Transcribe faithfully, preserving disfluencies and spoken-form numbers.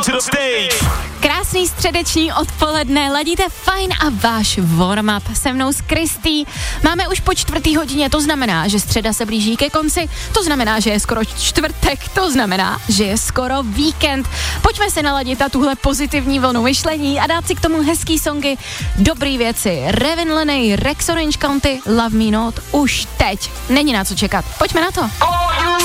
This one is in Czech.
Krásný středeční odpoledne, ladíte fajn a váš warm-up se mnou s Kristý. Máme už po čtvrtý hodině, to znamená, že středa se blíží ke konci, to znamená, že je skoro čtvrtek, to znamená, že je skoro víkend. Pojďme se naladit na tuhle pozitivní vlnu myšlení a dát si k tomu hezký songy, dobrý věci. Ravin Lenay, Rex Orange County, Love Me Not, už teď. Není na co čekat. Pojďme na to.